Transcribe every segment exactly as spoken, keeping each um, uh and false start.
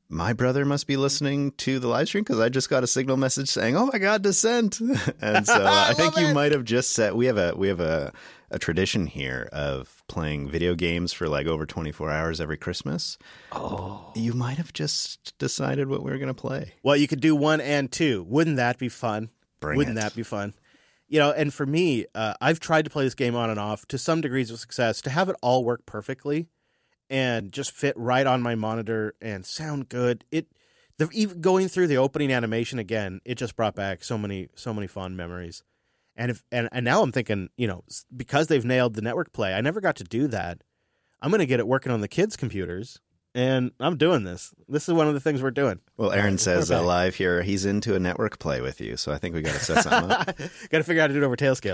my brother must be listening to the live stream because I just got a signal message saying, "Oh my God, Descent!" And so uh, I, I think you it. might have just said we have a we have a, a tradition here of playing video games for like over twenty-four hours every Christmas. Oh, you might have just decided what we were going to play. Well, you could do one and two. Wouldn't that be fun? Bring Wouldn't it. that be fun? You know, and for me, uh, I've tried to play this game on and off to some degrees of success to have it all work perfectly and just fit right on my monitor and sound good. It, the, even going through the opening animation again, it just brought back so many, so many fond memories. And if and, and now I'm thinking, you know, because they've nailed the network play, I never got to do that. I'm going to get it working on the kids' computers. And I'm doing this. This is one of the things we're doing. Well, Aaron uh, says uh, live here he's into a network play with you, so I think we got to set something up. Got to figure out how to do it over Tailscale.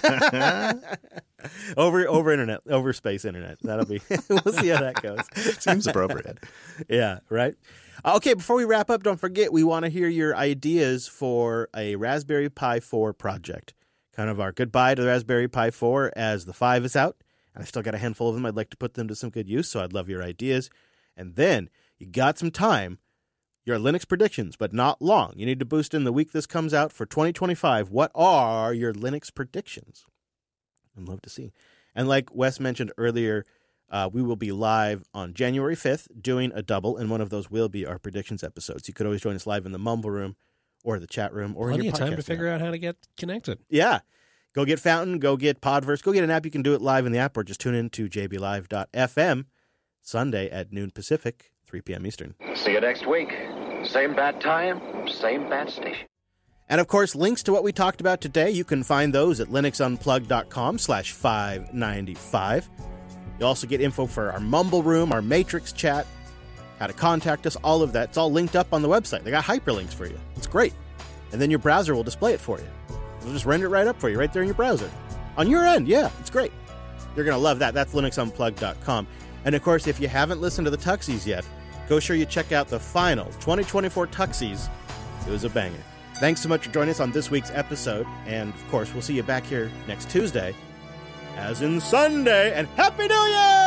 over over internet, over space internet. That'll be. We'll see how that goes. Seems appropriate. Yeah. Right. Okay. Before we wrap up, don't forget we want to hear your ideas for a Raspberry Pi four project. Kind of our goodbye to the Raspberry Pi four as the five is out, and I still got a handful of them. I'd like to put them to some good use, so I'd love your ideas. And then you got some time, your Linux predictions, but not long. You need to boost in the week this comes out for twenty twenty-five. What are your Linux predictions? I'd love to see. And like Wes mentioned earlier, uh, we will be live on January fifth doing a double, and one of those will be our predictions episodes. You could always join us live in the Mumble Room or the chat room or Plenty in your of time to podcast figure app. out how to get connected. Yeah. Go get Fountain, go get Podverse, go get an app. You can do it live in the app or just tune in to j b live dot f m. Sunday at noon Pacific, three p.m. Eastern. See you next week. Same bad time, same bad station. And of course, links to what we talked about today, you can find those at linuxunplugged.com slash 595. You'll also get info for our Mumble Room, our Matrix chat, how to contact us, all of that. It's all linked up on the website. They got hyperlinks for you. It's great. And then your browser will display it for you. It'll just render it right up for you, right there in your browser. On your end, yeah, it's great. You're going to love that. That's linux unplugged dot com. And of course, if you haven't listened to the Tuxies yet, go sure you check out the final twenty twenty-four Tuxies. It was a banger. Thanks so much for joining us on this week's episode. And of course, we'll see you back here next Tuesday, as in Sunday. And Happy New Year!